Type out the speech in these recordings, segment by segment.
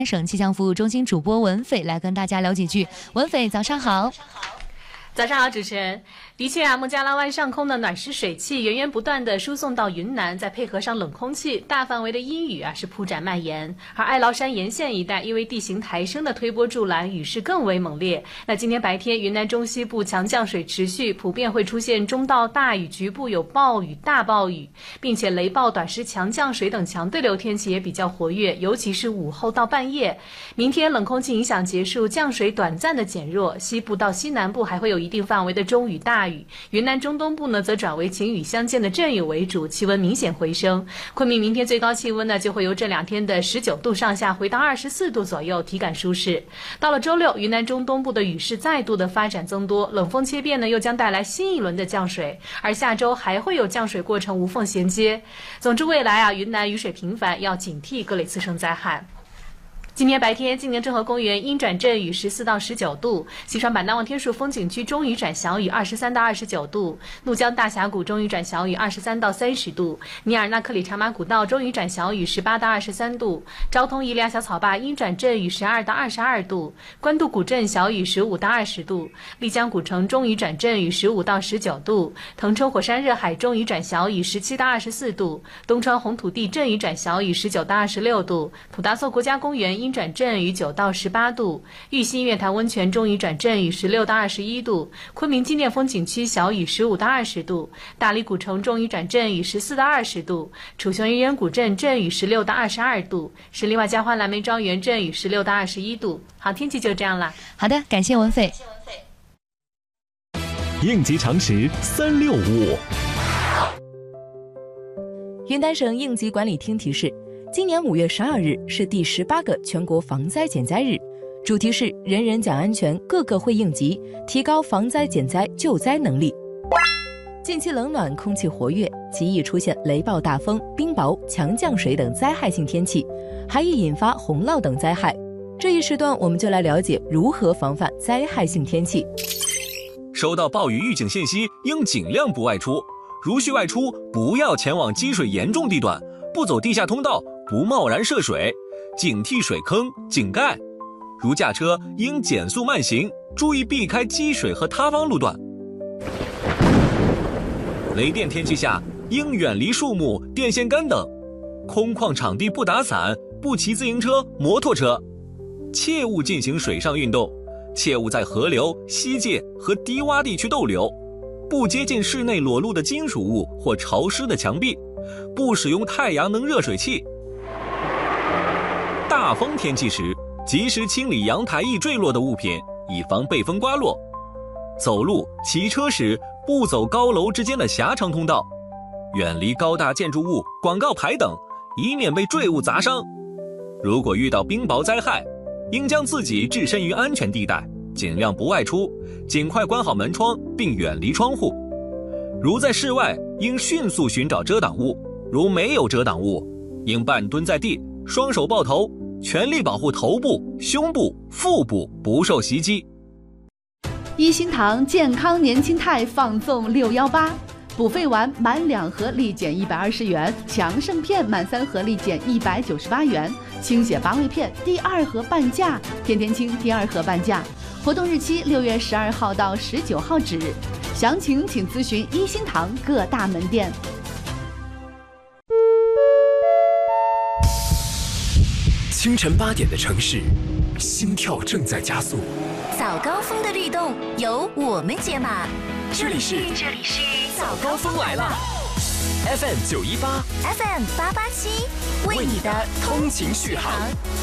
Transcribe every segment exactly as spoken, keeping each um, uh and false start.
省气象服务中心主播文斐来跟大家聊几句。文斐，早上好。 早上好，主持人。的确啊，孟加拉湾上空的暖湿水汽源源不断地输送到云南，再配合上冷空气，大范围的阴雨啊是铺展蔓延。而爱劳山沿线一带因为地形抬升的推波助澜，雨势更为猛烈。那今天白天，云南中西部强降水持续，普遍会出现中到大雨，局部有暴雨、大暴雨，并且雷暴、短时强降水等强对流天气也比较活跃，尤其是午后到半夜。明天冷空气影响结束，降水短暂的减弱，西部到西南部还会有一定范围的中雨大雨，云南中东部呢则转为晴雨相间的阵雨为主，气温明显回升。昆明明天最高气温呢就会由这两天的十九度上下回到二十四度左右，体感舒适。到了周六，云南中东部的雨势再度的发展增多，冷风切变呢又将带来新一轮的降水，而下周还会有降水过程无缝衔接。总之未来啊，云南雨水频繁，要警惕各类次生灾害。今天白天，今年郑和公园阴转阵雨十四到十九度，西双版纳望天树风景区中雨转小雨二十三到二十九度，怒江大峡谷中雨转小雨二十三到三十度，尼尔纳克里长马古道中雨转小雨十八到二十三度，昭通伊利亚小草坝阴转阵雨十二到二十二度，官渡古镇小雨十五到二十度，丽江古城中雨转阵雨十五到十九度，腾冲火山热海中雨转小雨十七到二十四度，东川红土地阵雨转小雨十九到二十六度，普达措国家公园阴转阵雨九到十八度，玉溪月潭温泉中雨转阵雨十六到二十一度，昆明纪念风景区小雨十五到二十度，大理古城中雨转阵雨十四到二十度，楚雄渔人古镇阵雨十六到二十二度，十里外交欢蓝莓庄园阵雨十六到二十一度。好，天气就这样了。 好的，感谢文斐。 应急常识三六五。 云南省应急管理厅提示，今年五月十二日是第十八个全国防灾减灾日，主题是人人讲安全，个个会应急，提高防灾减灾救灾能力。近期冷暖，空气活跃，极易出现雷暴大风、冰雹、强降水等灾害性天气，还易引发洪涝等灾害。这一时段我们就来了解如何防范灾害性天气。 收到暴雨预警信息，应尽量不外出，如需外出，不要前往积水严重地段，不走地下通道，不贸然涉水，警惕水坑、井盖。如驾车应减速慢行，注意避开积水和塌方路段。雷电天气下，应远离树木、电线杆等。空旷场地不打伞，不骑自行车、摩托车。切勿进行水上运动，切勿在河流、溪涧和低洼地区逗留。不接近室内裸露的金属物或潮湿的墙壁。不使用太阳能热水器。大风天气时，及时清理阳台易坠落的物品，以防被风刮落。走路、骑车时，不走高楼之间的狭长通道，远离高大建筑物、广告牌等，以免被坠物砸伤。如果遇到冰雹灾害，应将自己置身于安全地带，尽量不外出，尽快关好门窗并远离窗户。如在室外，应迅速寻找遮挡物，如没有遮挡物，应半蹲在地，双手抱头，全力保护头部、胸部、腹部不受袭击。 一心堂健康年轻态放送六一八，补肺丸满两盒立减一百二十元，强肾片满三盒立减一百九十八元，清血八味片第二盒半价，天天清第二盒半价。活动日期六月十二号到十九号止，详情请咨询一心堂各大门店。 清晨八点的城市，心跳正在加速。 早高峰的律动由我们解码。 这里是这里是早高峰来了 ，F M 九一八 ，F M 八八七，为你的通勤续航。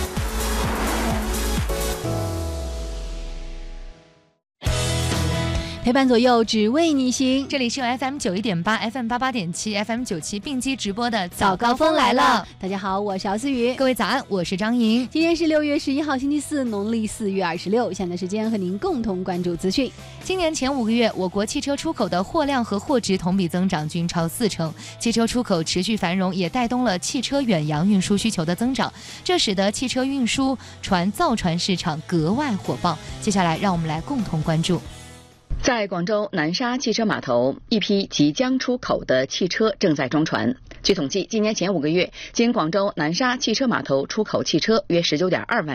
陪伴左右，只为你行。 这里是由 F M 九一点八、F M 八八点七、F M 九七并机直播的早高峰来了。大家好，我是姚思雨。 各位早安，我是张莹。 今天是六月十一号，星期四，农历四月二十六。现在时间和您共同关注资讯。 今年前五个月，我国汽车出口的货量和货值同比增长均超四成，汽车出口持续繁荣，也带动了汽车远洋运输需求的增长，这使得汽车运输船造船市场格外火爆。接下来，让我们来共同关注。 在广州南沙汽车码头，一批即将出口的汽车正在装船。据统计，今年前五个月，经广州南沙汽车码头出口汽车约十九点二万